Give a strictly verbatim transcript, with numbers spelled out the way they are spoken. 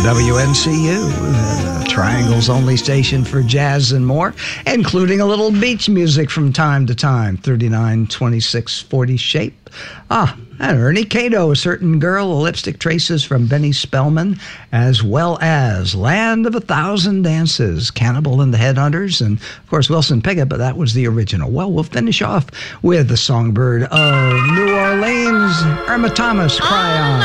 W N C U, uh, Triangle's only station for jazz and more, including a little beach music from time to time. thirty-nine twenty-six forty shape. Ah, and Ernie Cato, A Certain Girl, Lipstick Traces from Benny Spellman, as well as Land of a Thousand Dances, Cannibal and the Headhunters, and of course Wilson Pickett, but that was the original. Well, we'll finish off with the Songbird of New Orleans, Irma Thomas, Cry On.